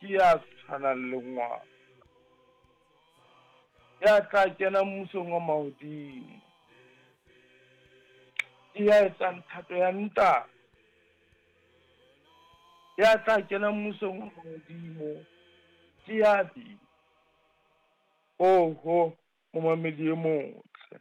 ke ya tshwanang le ngwana ya tla kena mmusong wa mahodimo. Ke ya etsang thato ya ntate ya tla kena mmusong wa mahodimo ke ya di. Oho, momamedi e motle.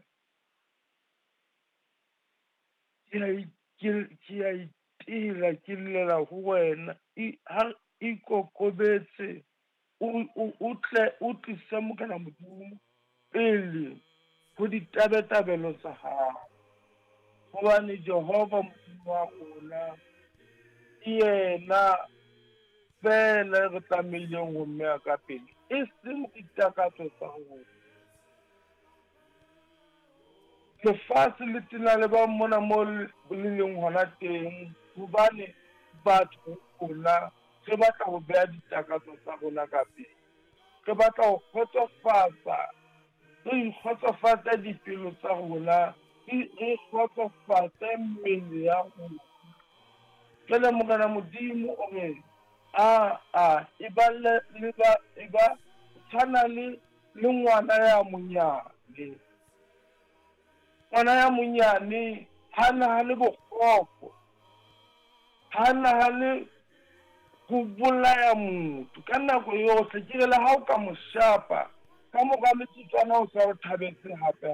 Ke ya itira ke llela ho wena ha ikokobetse o tlise Morena Modimo pele ho ditabatabelo tsa hao, hobane Jehova Modimo wa rona ke yena fela re tlamehileng ho mmeha ka pele, e seng ditakatso tsa rona. Lefatshe le tena le ba mona mo le leng hona teng, hobane batho rona re batla ho beha ditakatso tsa rona ka pele. Re batla ho kgotsofatsa, re ikgotsofatse dipelo tsa rona, re kgotsofatse mmele ya rona. Jwale Morena Modimo o re e ba tshwana le ngwana ya monyane. Ngwana ya monyane ha nahane bokgoko, ha nahane ho bolaya motho ka nako yohle. Ke le ha o ka mo shapa ka mora metsotswana o sa o thabetse hape.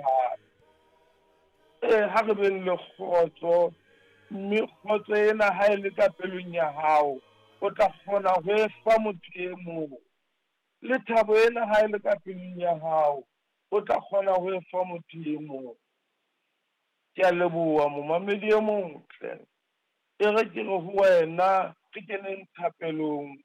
Ha re be le kgotso, mme kgotso ena ha e le ka pelong ya hao, o tla kgona ho e fa motho e mong. Le thabo ena ha e le ka pelong ya hao, o tla kgona ho e fa motho e mong. Ke a leboha momamedi e motle. E re ke re ho wena re keneng thapelong.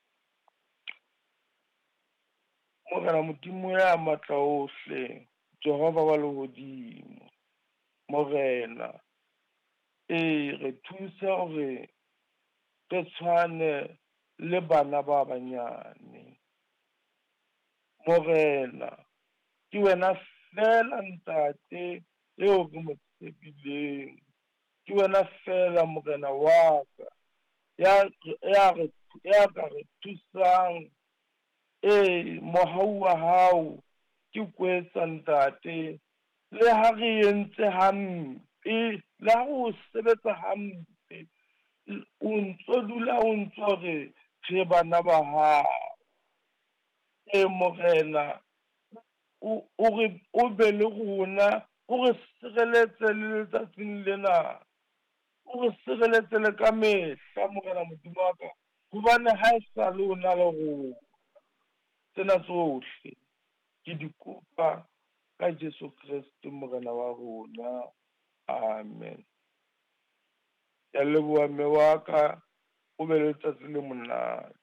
Morena Modimo ya matla ohle, Jehova wa lehodimo, Morena re thuse hore re tshwane le bana ba banyane. Morena ke wena fela ntate eo re mo tshebileng, ke wena fela Morena wa ka ya ka re thusang. Mohau wa hao ke kwetsa ntate, le ha re entse hampe, le ha o sebetsa hampe, o ntso dula o ntso re bana ba hao. Morena o be le rona, o re sireletse le letsatsing lena, o re sireletse le ka mehla Morena Modimo wa ka, hobane ha e sa le o na le rona. Tsena tsohle ke di kopa ka Jesu Kreste Morena wa rona. Amen. Ke a leboha mme wa ka, o be le letsatsi le monate.